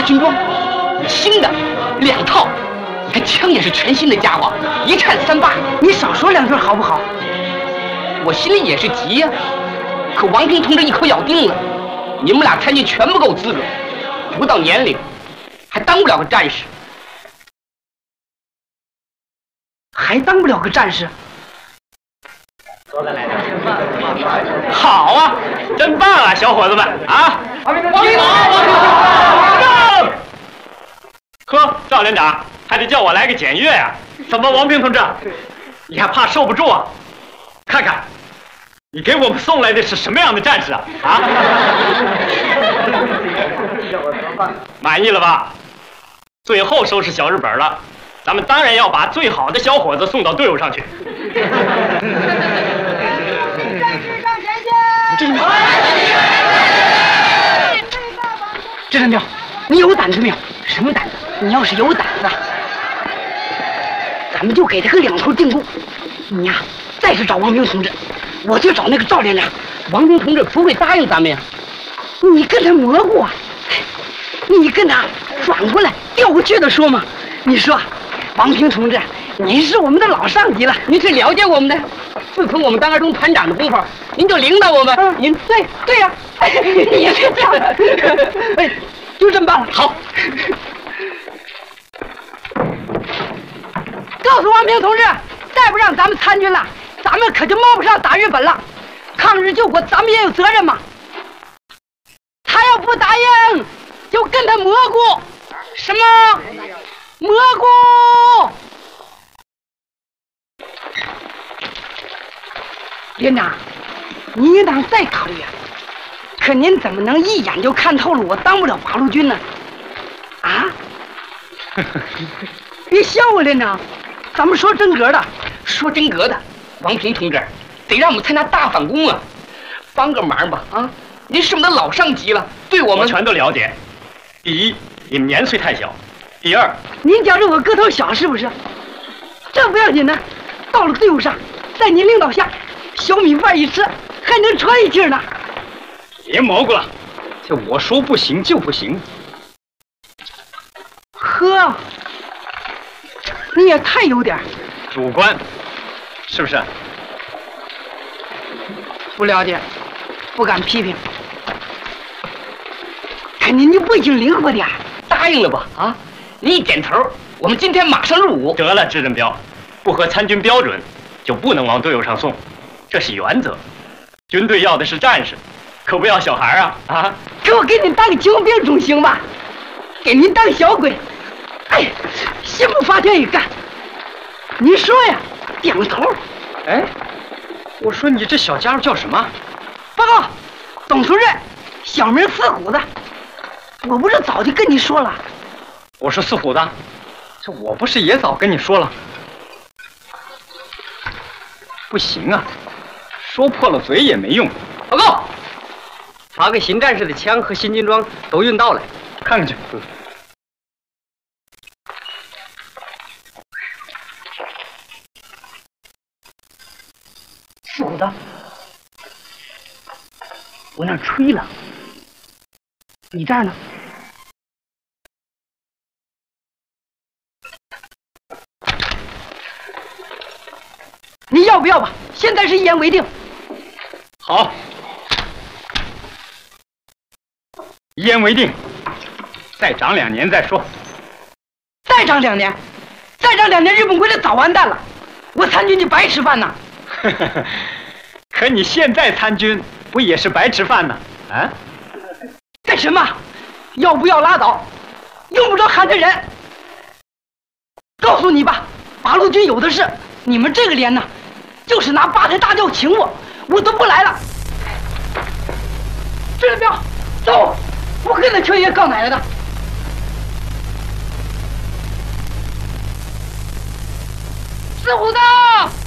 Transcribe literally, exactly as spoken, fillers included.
军装，新的两套，还枪也是全新的家伙，一颤三八。 你少说两句好不好？ 我心里也是急呀、啊，可王平同志一口咬定了，你们俩参军全不够资格，不到年龄，还当不了个战士， 还当不了个战士。 好啊，真棒啊，小伙子们啊！ 王平同志，王呵，赵连长还得叫我来个检阅呀、啊？怎么，王平同志，你还怕受不住啊？看看，你给我们送来的是什么样的战士啊？啊？满意了吧？最后收拾小日本了，咱们当然要把最好的小伙子送到队伍上去。 这是这是苗，你有胆子没有？什么胆子？你要是有胆子，咱们就给他个两头定供。你呀，再去找王平同志，我去找那个赵连长。 王平同志不会答应咱们呀。 你跟他蘑菇啊，你跟他转过来调过去的说嘛。你说，王平同志，您是我们的老上级了， 您是了解我们的。自从我们当二中团长的功夫，您就领导我们。 嗯、您对对呀、啊，你也是这样的。哎，就这么办了。 好。 告诉王平同志，再不让咱们参军了，咱们可就冒不上打日本了。抗日救国，咱们也有责任嘛。他要不答应，就跟他蘑菇。什么？蘑菇？连长，您应当再考虑啊。可您怎么能一眼就看透了我当不了八路军呢？啊？别笑我，连长。咱们说真格的， 说真格的，王平同志，得让我们参加大反攻啊！帮个忙吧，啊！您是我们的老上级了，对我们我全都了解。第一，你们年岁太小；第二， 您觉着我个头小是不是？这不要紧的，到了队伍上，在您领导下，小米饭一吃，还能喘一气呢。 别蘑菇了，这我说不行就不行。 呵。你也太有点主观，是不是？ 不了解，不敢批评。可您就不行灵活点， 答应了吧？啊！你一点头，我们今天马上入伍。 得了，支正彪，不合参军标准就不能往队伍上送，这是原则。军队要的是战士，可不要小孩啊！啊！ 可我给您当个救兵总行吧？给您当小鬼。哎，心不发愿意干。您说呀，点个头。 哎，我说你这小家伙叫什么？ 报告，董书任，小名四虎子。我不是早就跟你说了？ 我说四虎子，这我不是也早跟你说了？不行啊，说破了嘴也没用。 报告， 把给新战士的枪和新军装都运到了， 看看去。嗯四虎子，我那儿吹了，你这儿呢？你要不要吧？现在是一言为定。 好，一言为定。再长两年再说。 再长两年，再长两年，日本鬼子早完蛋了，我参军就白吃饭呐。 可你现在参军不也是白吃饭呢？啊？ 干什么？要不要拉倒？用不着喊着人。告诉你吧，八路军有的是，你们这个连呢，就是拿八抬大轿请我，我都不来了。支正彪，走，不跟那缺爷告奶奶的。四虎子。